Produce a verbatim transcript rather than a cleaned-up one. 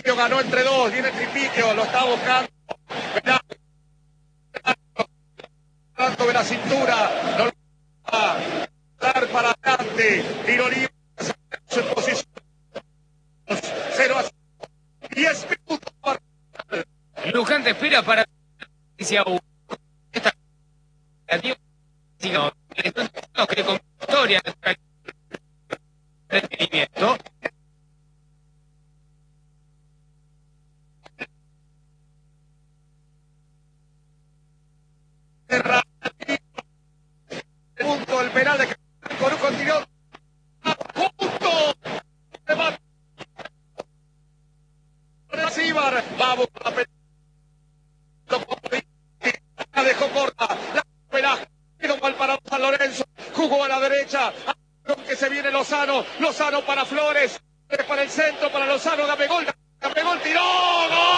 Ganó entre dos, viene Tripiquio, lo está buscando. Tanto de la cintura, no lo va a dar para adelante. Tiro libre, su posición. cero a diez minutos. Luján te espera para esta que con historia de entretenimiento. Punto el penal de con un continuo a punto Síbar, vamos a la la dejó corta, la pelaje, quedó mal para San Lorenzo, jugó a la derecha, que se viene Lozano, Lozano para Flores, para el centro, para Lozano, Gamegol, Gamegol tiró, ¡gol!